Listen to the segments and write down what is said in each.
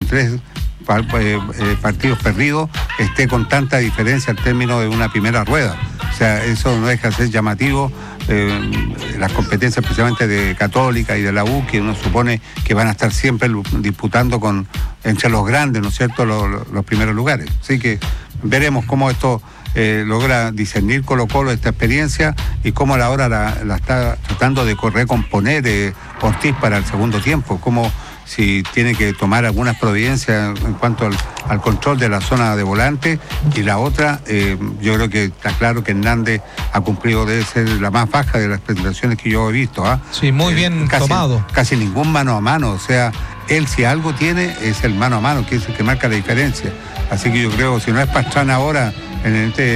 3 partidos perdidos esté con tanta diferencia al término de una primera rueda. O sea, eso no deja de ser llamativo. Las competencias especialmente de Católica y de la U, que uno supone que van a estar siempre disputando entre los grandes, ¿no es cierto?, los primeros lugares. Así que veremos cómo esto logra discernir Colo-Colo esta experiencia y cómo ahora la está tratando de recomponer Ortiz para el segundo tiempo, cómo si tiene que tomar algunas providencias en cuanto al control de la zona de volante, y la otra, yo creo que está claro que Hernández ha cumplido, debe ser la más baja de las presentaciones que yo he visto. Sí, muy bien tomado. Casi ningún mano a mano, o sea, él si algo tiene es el mano a mano, que es el que marca la diferencia. Así que yo creo, si no es Pastrana ahora, en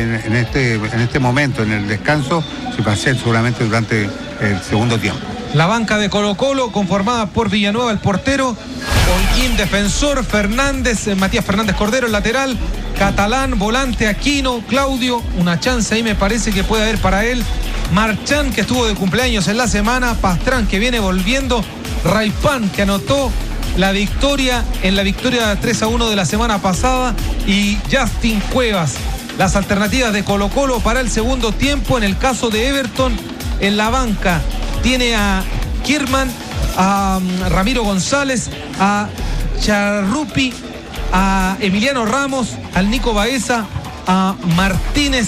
este momento, en el descanso, sí va a ser seguramente durante el segundo tiempo. La banca de Colo-Colo, conformada por Villanueva, el portero, Holguín, defensor, Matías Fernández Cordero, el lateral, Catalán, volante, Aquino, Claudio, una chance ahí me parece que puede haber para él, Marchán, que estuvo de cumpleaños en la semana, Pastrán, que viene volviendo, Raipán, que anotó la victoria en la victoria 3-1 de la semana pasada, y Justin Cuevas. Las alternativas de Colo-Colo para el segundo tiempo. En el caso de Everton, en la banca tiene a Kirman, a Ramiro González, a Charrupi, a Emiliano Ramos, al Nico Baeza, a Martínez,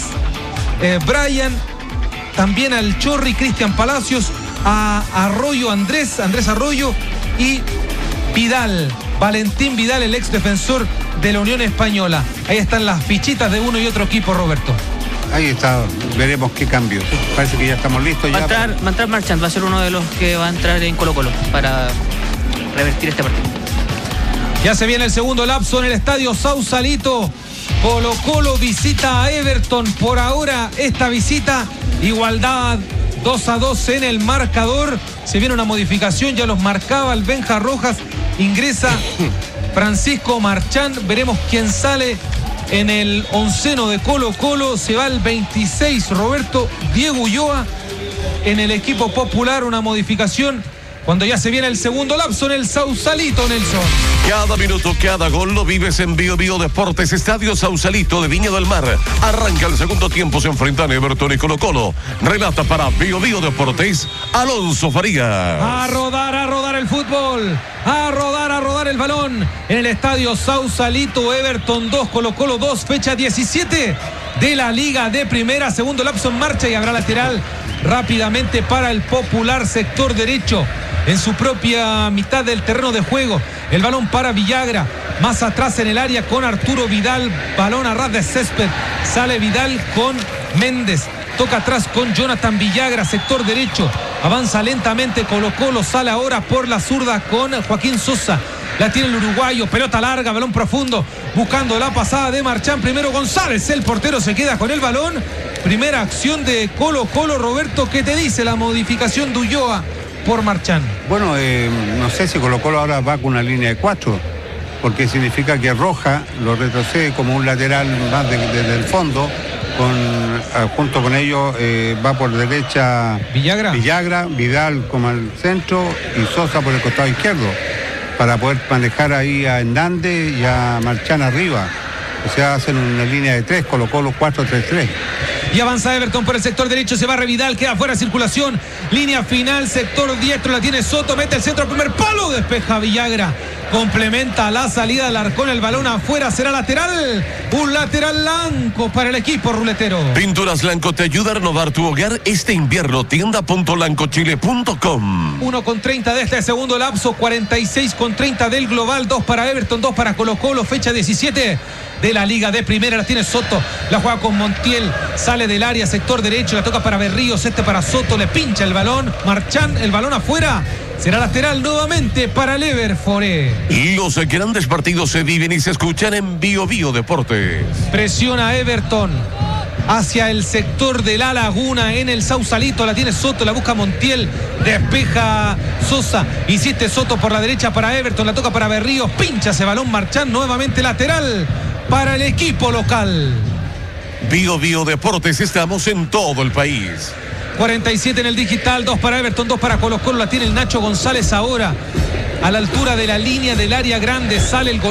Brian, también al Chorri, Cristian Palacios, a Arroyo, Andrés Arroyo, y Vidal, Valentín Vidal, el ex defensor de la Unión Española. Ahí están las fichitas de uno y otro equipo, Roberto. Ahí está, veremos qué cambios. Parece que ya estamos listos. Va a entrar Marchand, va a ser uno de los que va a entrar en Colo-Colo para revertir este partido. Ya se viene el segundo lapso en el estadio Sausalito. Colo-Colo visita a Everton. Por ahora, esta visita, igualdad 2-2 en el marcador. Se viene una modificación, ya los marcaba el Benja Rojas. Ingresa Francisco Marchand. Veremos quién sale en el onceno de Colo-Colo. Se va el 26, Roberto, Diego Ulloa. En el equipo popular, una modificación cuando ya se viene el segundo lapso en el Sausalito, Nelson. Cada minuto, cada gol lo vives en Bio Deportes, Estadio Sausalito de Viña del Mar. Arranca el segundo tiempo, se enfrentan Everton y Colo-Colo. Relata para Bio Deportes, Alonso Faría. A rodar el fútbol. A rodar el balón. En el Estadio Sausalito, Everton 2, Colo-Colo 2, fecha 17 de la Liga de Primera. Segundo lapso en marcha y habrá lateral rápidamente para el popular sector derecho. En su propia mitad del terreno de juego, el balón para Villagra, más atrás en el área con Arturo Vidal, balón a ras de césped, sale Vidal con Méndez, toca atrás con Jonathan Villagra, sector derecho, avanza lentamente Colo-Colo, sale ahora por la zurda con Joaquín Sosa, la tiene el uruguayo, pelota larga, balón profundo, buscando la pasada de Marchán, primero González, el portero se queda con el balón, primera acción de Colo-Colo. Roberto, ¿qué te dice la modificación de Ulloa por Marchán? Bueno, no sé si Colo-Colo ahora va con una línea de 4, porque significa que Roja lo retrocede como un lateral más desde el fondo, junto con ellos va por derecha Villagra, Vidal como al centro y Sosa por el costado izquierdo, para poder manejar ahí a Hernández y a Marchán arriba. O sea, hacen una línea de 3, Colo-Colo 4-3-3. Y avanza Everton por el sector derecho, se va Vidal, queda fuera de circulación, línea final, sector diestro, la tiene Soto, mete el centro al primer palo, despeja Villagra, complementa la salida del Arcón, el balón afuera, será lateral, un lateral blanco para el equipo ruletero. Pinturas Lanco te ayuda a renovar tu hogar este invierno, tienda.lancochile.com. 1:30 de este segundo lapso, 46:30 del global, 2 para Everton, 2 para Colo-Colo, fecha 17 de la Liga de Primera, la tiene Soto, la juega con Montiel, sale del área, sector derecho, la toca para Berríos, para Soto, le pincha el balón, Marchán, el balón afuera, será lateral nuevamente para el Everforé. Los grandes partidos se viven y se escuchan en Bio Deportes. Presiona Everton hacia el sector de la Laguna en el Sausalito, la tiene Soto, la busca Montiel, despeja Sosa, insiste Soto por la derecha para Everton, la toca para Berríos, pincha ese balón Marchán, nuevamente lateral para el equipo local. Bio Deportes, estamos en todo el país. 47 en el digital, 2 para Everton, 2 para Colo-Colo, la tiene el Nacho González ahora, a la altura de la línea del área grande, sale el gol.